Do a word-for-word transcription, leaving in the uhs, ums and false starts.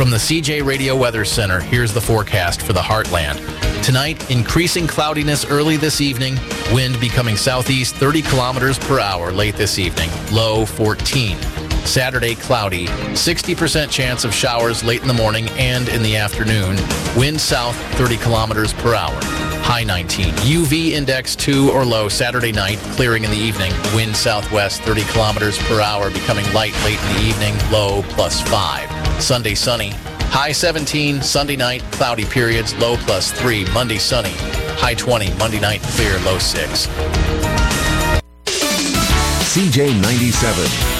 From the C J Radio Weather Center, here's the forecast for the Heartland. Tonight, increasing cloudiness early this evening, wind becoming southeast thirty kilometers per hour late this evening, low fourteen. Saturday, cloudy, sixty percent chance of showers late in the morning and in the afternoon, wind south thirty kilometers per hour, high nineteen. U V index two or low Saturday night, clearing in the evening, wind southwest thirty kilometers per hour, becoming light late in the evening, low plus five. Sunday, sunny, high seventeen. Sunday night, cloudy periods, low plus three. Monday, sunny, high twenty. Monday night, clear, low six. C J ninety-seven.